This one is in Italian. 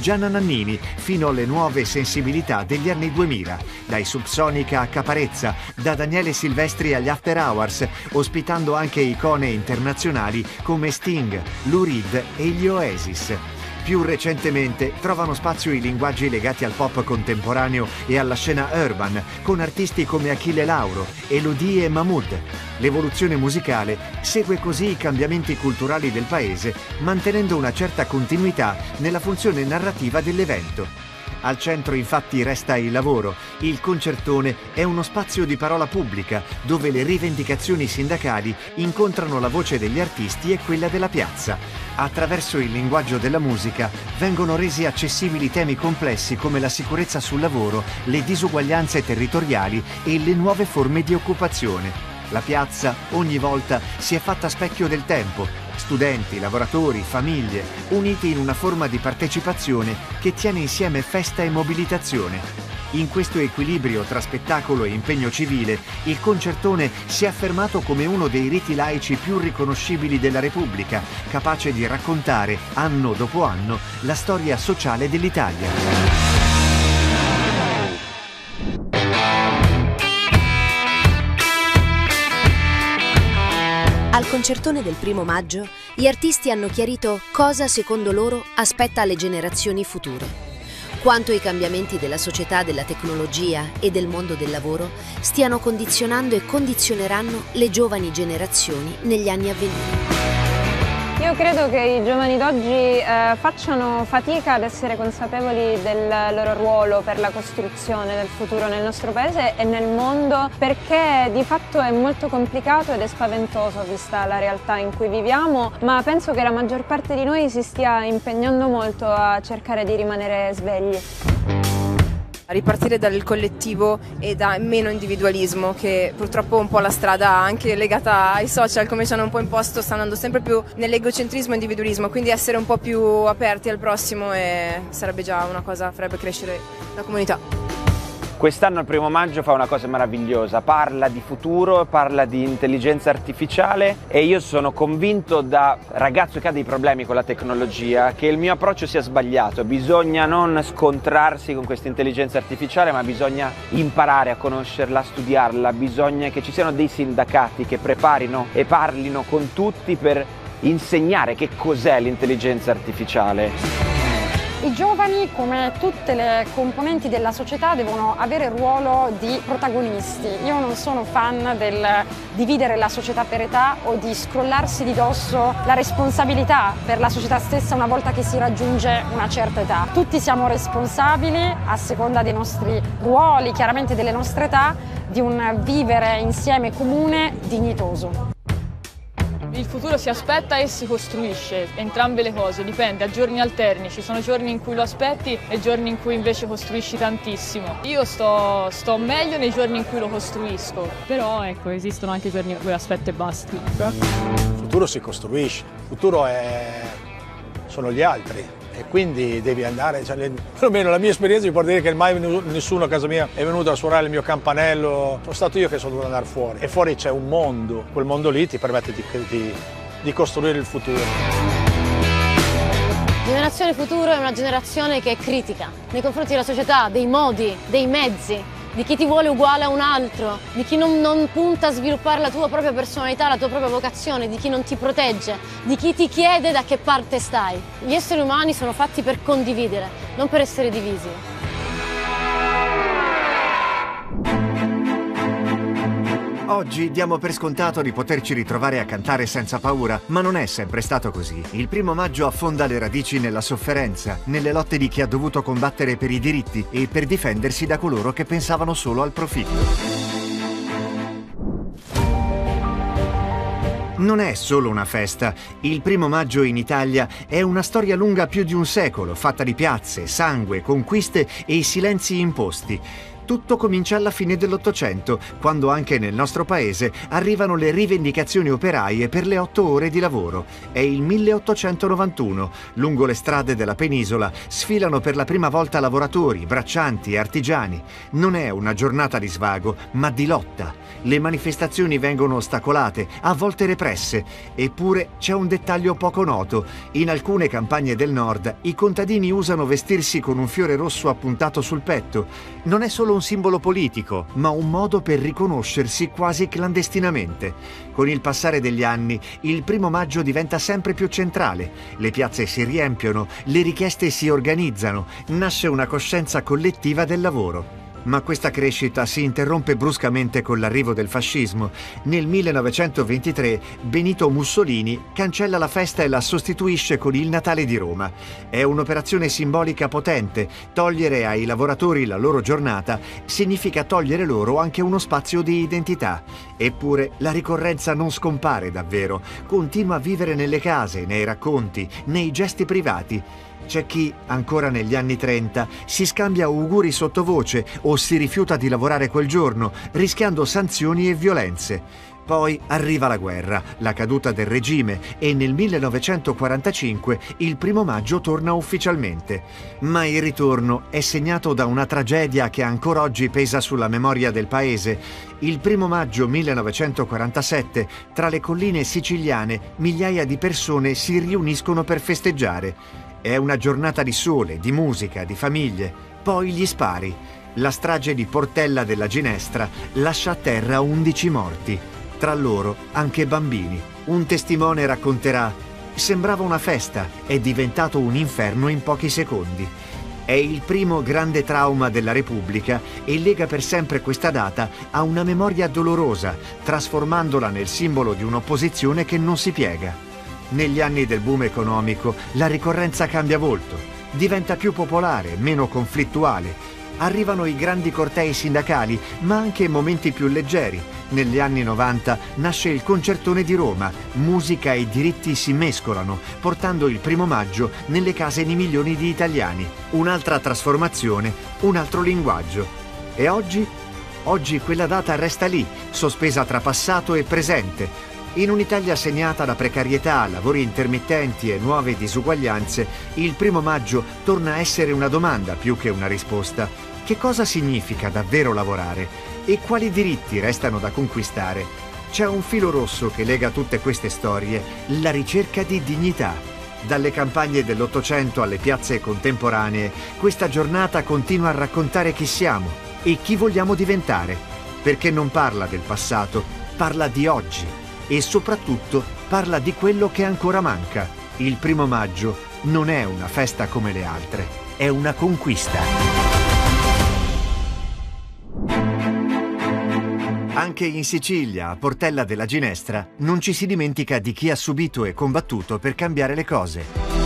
Gianna Nannini, fino alle nuove sensibilità degli anni 2000, dai Subsonica a Caparezza, da Daniele Silvestri agli After Hours, ospitando anche icone internazionali come Sting, Lou Reed e gli Oasis. Più recentemente trovano spazio i linguaggi legati al pop contemporaneo e alla scena urban, con artisti come Achille Lauro, Elodie e Mahmood. L'evoluzione musicale segue così i cambiamenti culturali del paese, mantenendo una certa continuità nella funzione narrativa dell'evento. Al centro infatti resta il lavoro. Il concertone è uno spazio di parola pubblica dove le rivendicazioni sindacali incontrano la voce degli artisti e quella della piazza. Attraverso il linguaggio della musica vengono resi accessibili temi complessi come la sicurezza sul lavoro, le disuguaglianze territoriali e le nuove forme di occupazione. La piazza ogni volta si è fatta specchio del tempo. Studenti, lavoratori, famiglie, uniti in una forma di partecipazione che tiene insieme festa e mobilitazione. In questo equilibrio tra spettacolo e impegno civile, il concertone si è affermato come uno dei riti laici più riconoscibili della Repubblica, capace di raccontare, anno dopo anno, la storia sociale dell'Italia. Al concertone del 1° maggio, gli artisti hanno chiarito cosa, secondo loro, aspetta alle generazioni future. Quanto i cambiamenti della società, della tecnologia e del mondo del lavoro stiano condizionando e condizioneranno le giovani generazioni negli anni a venire. Io credo che i giovani d'oggi facciano fatica ad essere consapevoli del loro ruolo per la costruzione del futuro nel nostro paese e nel mondo, perché di fatto è molto complicato ed è spaventoso vista la realtà in cui viviamo, ma penso che la maggior parte di noi si stia impegnando molto a cercare di rimanere svegli. Ripartire dal collettivo e da meno individualismo, che purtroppo un po' la strada anche legata ai social, come ci hanno un po' imposto, sta andando sempre più nell'egocentrismo e individualismo, quindi essere un po' più aperti al prossimo sarebbe già una cosa, farebbe crescere la comunità. Quest'anno il 1° maggio fa una cosa meravigliosa, parla di futuro, parla di intelligenza artificiale e io sono convinto da ragazzo che ha dei problemi con la tecnologia che il mio approccio sia sbagliato. Bisogna non scontrarsi con questa intelligenza artificiale, ma bisogna imparare a conoscerla, a studiarla, bisogna che ci siano dei sindacati che preparino e parlino con tutti per insegnare che cos'è l'intelligenza artificiale. I giovani, come tutte le componenti della società, devono avere il ruolo di protagonisti. Io non sono fan del dividere la società per età o di scrollarsi di dosso la responsabilità per la società stessa una volta che si raggiunge una certa età. Tutti siamo responsabili, a seconda dei nostri ruoli, chiaramente delle nostre età, di un vivere insieme comune dignitoso. Il futuro si aspetta e si costruisce, entrambe le cose, dipende, a giorni alterni, ci sono giorni in cui lo aspetti e giorni in cui invece costruisci tantissimo. Io sto meglio nei giorni in cui lo costruisco. Però ecco, esistono anche giorni in cui aspetto e basta. Il futuro si costruisce, il futuro sono gli altri. E quindi devi andare, perlomeno la mia esperienza mi può dire che mai nessuno a casa mia è venuto a suonare il mio campanello, sono stato io che sono dovuto andare fuori. E fuori c'è un mondo, quel mondo lì ti permette di costruire il futuro. Generazione futuro è una generazione che è critica nei confronti della società, dei modi, dei mezzi, di chi ti vuole uguale a un altro, di chi non punta a sviluppare la tua propria personalità, la tua propria vocazione, di chi non ti protegge, di chi ti chiede da che parte stai. Gli esseri umani sono fatti per condividere, non per essere divisi. Oggi diamo per scontato di poterci ritrovare a cantare senza paura, ma non è sempre stato così. Il 1° maggio affonda le radici nella sofferenza, nelle lotte di chi ha dovuto combattere per i diritti e per difendersi da coloro che pensavano solo al profitto. Non è solo una festa. Il 1° maggio in Italia è una storia lunga più di un secolo, fatta di piazze, sangue, conquiste e silenzi imposti. Tutto comincia alla fine dell'Ottocento, quando anche nel nostro paese arrivano le rivendicazioni operaie per le 8 ore di lavoro. È il 1891. Lungo le strade della penisola sfilano per la prima volta lavoratori, braccianti e artigiani. Non è una giornata di svago, ma di lotta. Le manifestazioni vengono ostacolate, a volte represse. Eppure c'è un dettaglio poco noto. In alcune campagne del nord i contadini usano vestirsi con un fiore rosso appuntato sul petto. Non è solo un simbolo politico, ma un modo per riconoscersi quasi clandestinamente. Con il passare degli anni, il 1° maggio diventa sempre più centrale. Le piazze si riempiono, le richieste si organizzano, nasce una coscienza collettiva del lavoro. Ma questa crescita si interrompe bruscamente con l'arrivo del fascismo. Nel 1923 Benito Mussolini cancella la festa e la sostituisce con il Natale di Roma. È un'operazione simbolica potente. Togliere ai lavoratori la loro giornata significa togliere loro anche uno spazio di identità. Eppure la ricorrenza non scompare davvero. Continua a vivere nelle case, nei racconti, nei gesti privati. C'è chi, ancora negli anni 30, si scambia auguri sottovoce o si rifiuta di lavorare quel giorno, rischiando sanzioni e violenze. Poi arriva la guerra, la caduta del regime e nel 1945 il 1° maggio torna ufficialmente. Ma il ritorno è segnato da una tragedia che ancora oggi pesa sulla memoria del paese. Il 1° maggio 1947, tra le colline siciliane, migliaia di persone si riuniscono per festeggiare. È una giornata di sole, di musica, di famiglie. Poi gli spari. La strage di Portella della Ginestra lascia a terra 11 morti. Tra loro anche bambini. Un testimone racconterà: sembrava una festa, è diventato un inferno in pochi secondi. È il primo grande trauma della Repubblica e lega per sempre questa data a una memoria dolorosa, trasformandola nel simbolo di un'opposizione che non si piega. Negli anni del boom economico la ricorrenza cambia volto, diventa più popolare, meno conflittuale. Arrivano i grandi cortei sindacali, ma anche momenti più leggeri. Negli anni 90 nasce il Concertone di Roma, musica e diritti si mescolano, portando il 1° maggio nelle case di milioni di italiani. Un'altra trasformazione, un altro linguaggio. E oggi? Oggi quella data resta lì, sospesa tra passato e presente. In un'Italia segnata da precarietà, lavori intermittenti e nuove disuguaglianze, il 1° maggio torna a essere una domanda più che una risposta. Che cosa significa davvero lavorare? E quali diritti restano da conquistare? C'è un filo rosso che lega tutte queste storie, la ricerca di dignità. Dalle campagne dell'Ottocento alle piazze contemporanee, questa giornata continua a raccontare chi siamo e chi vogliamo diventare. Perché non parla del passato, parla di oggi. E soprattutto parla di quello che ancora manca. Il 1° maggio non è una festa come le altre, è una conquista. Anche in Sicilia, a Portella della Ginestra, non ci si dimentica di chi ha subito e combattuto per cambiare le cose.